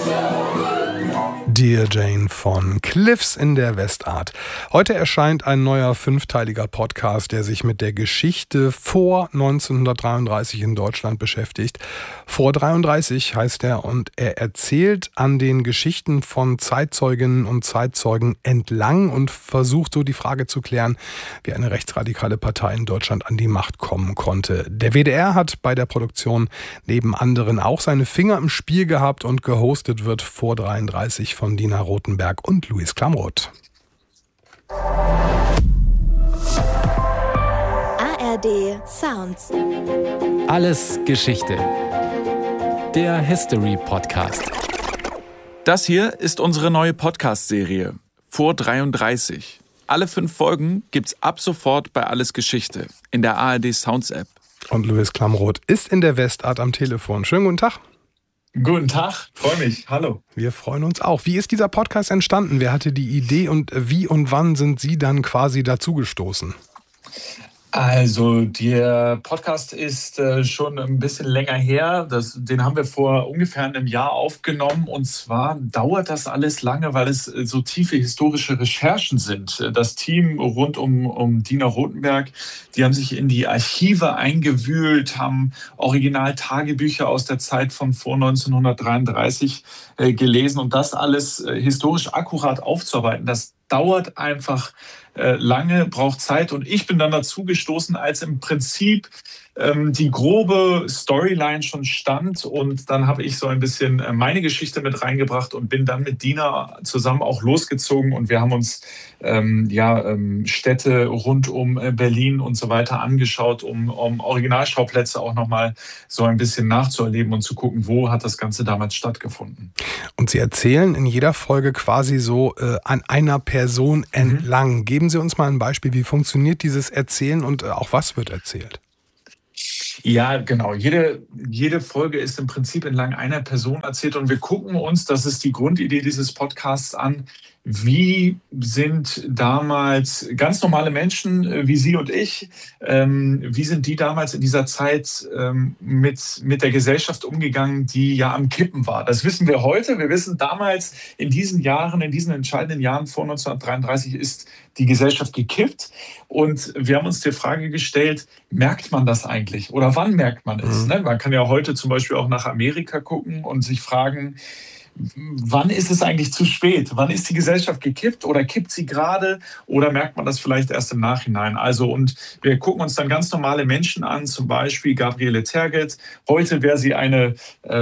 Dear Jane von Cliffs in der Westart. Heute erscheint ein neuer 5-teiliger Podcast, der sich mit der Geschichte vor 1933 in Deutschland beschäftigt. Vor 33 heißt er und er erzählt an den Geschichten von Zeitzeuginnen und Zeitzeugen entlang und versucht so die Frage zu klären, wie eine rechtsradikale Partei in Deutschland an die Macht kommen konnte. Der WDR hat bei der Produktion neben anderen auch seine Finger im Spiel gehabt und gehostet wird vor 33 von Dina Rothenberg und Luis Klamroth. ARD Sounds. Alles Geschichte. Der History Podcast. Das hier ist unsere neue Podcast-Serie Vor 33. Alle 5 Folgen gibt's ab sofort bei Alles Geschichte in der ARD Sounds App. Und Luis Klamroth ist in der Westart am Telefon. Schönen guten Tag. Guten Tag, freue mich. Hallo. Wir freuen uns auch. Wie ist dieser Podcast entstanden? Wer hatte die Idee und wie und wann sind Sie dann quasi dazugestoßen? Also der Podcast ist schon ein bisschen länger her. Den haben wir vor ungefähr einem Jahr aufgenommen. Und zwar dauert das alles lange, weil es so tiefe historische Recherchen sind. Das Team rund um Dina Rothenberg, die haben sich in die Archive eingewühlt, haben Original-Tagebücher aus der Zeit von vor 1933 gelesen. Und das alles historisch akkurat aufzuarbeiten, das dauert einfach lange, braucht Zeit. Und ich bin dann dazu gestoßen, als im Prinzip die grobe Storyline schon stand. Und dann habe ich so ein bisschen meine Geschichte mit reingebracht und bin dann mit Dina zusammen auch losgezogen. Und wir haben uns Städte rund um Berlin und so weiter angeschaut, um Originalschauplätze auch nochmal so ein bisschen nachzuerleben und zu gucken, wo hat das Ganze damals stattgefunden. Und Sie erzählen in jeder Folge quasi so an einer Person entlang. Geben Sie uns mal ein Beispiel, wie funktioniert dieses Erzählen und auch was wird erzählt? Ja, genau. Jede Folge ist im Prinzip entlang einer Person erzählt und wir gucken uns, das ist die Grundidee dieses Podcasts, an, wie sind damals ganz normale Menschen wie Sie und ich, wie sind die damals in dieser Zeit mit der Gesellschaft umgegangen, die ja am Kippen war. Das wissen wir heute. Wir wissen damals in diesen entscheidenden Jahren vor 1933 ist die Gesellschaft gekippt. Und wir haben uns die Frage gestellt, merkt man das eigentlich? Oder wann merkt man es? Man kann ja heute zum Beispiel auch nach Amerika gucken und sich fragen, wann ist es eigentlich zu spät? Wann ist die Gesellschaft gekippt oder kippt sie gerade oder merkt man das vielleicht erst im Nachhinein? Und wir gucken uns dann ganz normale Menschen an, zum Beispiel Gabriele Tergelt. Heute wäre sie eine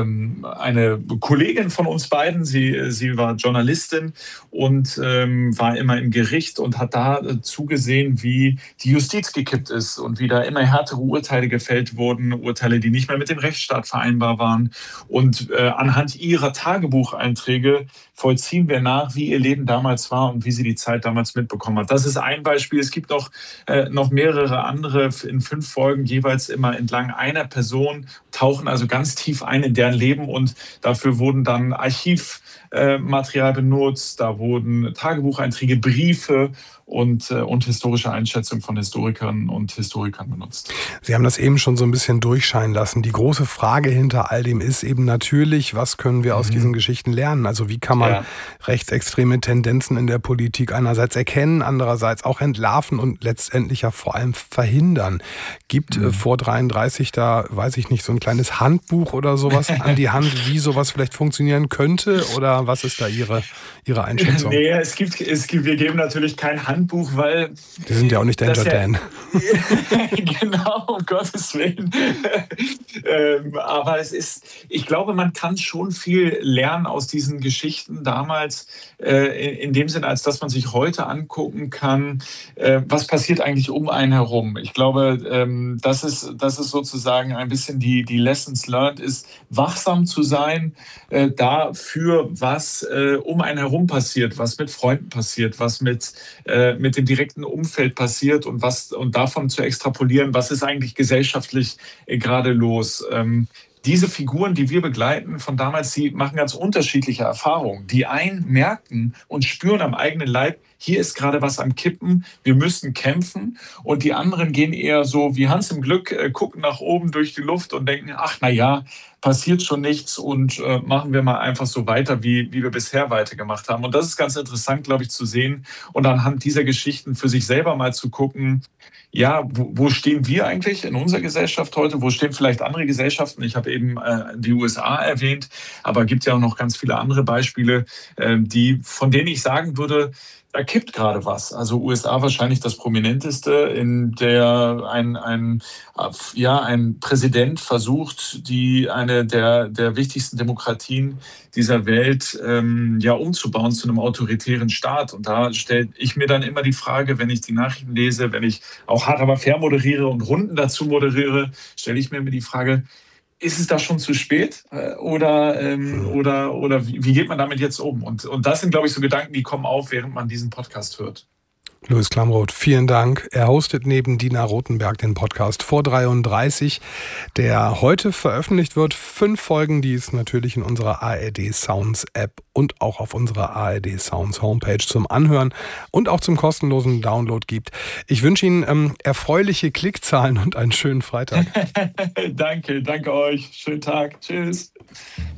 Kollegin von uns beiden. Sie war Journalistin und war immer im Gericht und hat da zugesehen, wie die Justiz gekippt ist und wie da immer härtere Urteile gefällt wurden, Urteile, die nicht mehr mit dem Rechtsstaat vereinbar waren. Und anhand ihrer Tagebucheinträge vollziehen wir nach, wie ihr Leben damals war und wie sie die Zeit damals mitbekommen hat. Das ist ein Beispiel. Es gibt noch mehrere andere in 5 Folgen, jeweils immer entlang einer Person, tauchen also ganz tief ein in deren Leben und dafür wurden dann Archivmaterial benutzt, da wurden Tagebucheinträge, Briefe und historische Einschätzung von Historikerinnen und Historikern benutzt. Sie haben das eben schon so ein bisschen durchscheinen lassen. Die große Frage hinter all dem ist eben natürlich, was können wir aus diesen Geschichten lernen? Also wie kann man rechtsextreme Tendenzen in der Politik einerseits erkennen, andererseits auch entlarven und letztendlich ja vor allem verhindern? Gibt vor 33 da, weiß ich nicht, so ein kleines Handbuch oder sowas an die Hand, wie sowas vielleicht funktionieren könnte? Oder was ist da Ihre Einschätzung? Nee, wir geben natürlich kein Handbuch, weil... Die sind ja auch nicht Danger Dan. Genau, um Gottes Willen. Aber ich glaube, man kann schon viel lernen aus diesen Geschichten damals, in dem Sinne, als dass man sich heute angucken kann, was passiert eigentlich um einen herum. Ich glaube, das ist sozusagen ein bisschen die Lessons learned, ist wachsam zu sein dafür, was um einen herum passiert, was mit Freunden passiert, was mit dem direkten Umfeld passiert und davon zu extrapolieren, was ist eigentlich gesellschaftlich gerade los. Diese Figuren, die wir begleiten von damals, die machen ganz unterschiedliche Erfahrungen. Die einen merken und spüren am eigenen Leib, hier ist gerade was am Kippen, wir müssen kämpfen. Und die anderen gehen eher so wie Hans im Glück, gucken nach oben durch die Luft und denken, ach na ja, passiert schon nichts und machen wir mal einfach so weiter, wie wir bisher weitergemacht haben. Und das ist ganz interessant, glaube ich, zu sehen und anhand dieser Geschichten für sich selber mal zu gucken, ja, wo stehen wir eigentlich in unserer Gesellschaft heute? Wo stehen vielleicht andere Gesellschaften? Ich habe eben die USA erwähnt, aber es gibt ja auch noch ganz viele andere Beispiele, von denen ich sagen würde, da kippt gerade was. Also USA wahrscheinlich das Prominenteste, in der ein Präsident versucht, eine der wichtigsten Demokratien dieser Welt umzubauen zu einem autoritären Staat. Und da stelle ich mir dann immer die Frage, wenn ich die Nachrichten lese, wenn ich auch Hart aber fair moderiere und Runden dazu moderiere, stelle ich mir immer die Frage, ist es da schon zu spät oder wie geht man damit jetzt um? Und das sind, glaube ich, so Gedanken, die kommen auf, während man diesen Podcast hört. Louis Klamroth, vielen Dank. Er hostet neben Dina Rothenberg den Podcast Vor 33, der heute veröffentlicht wird. 5 Folgen, die es natürlich in unserer ARD Sounds App und auch auf unserer ARD Sounds Homepage zum Anhören und auch zum kostenlosen Download gibt. Ich wünsche Ihnen erfreuliche Klickzahlen und einen schönen Freitag. Danke euch. Schönen Tag. Tschüss.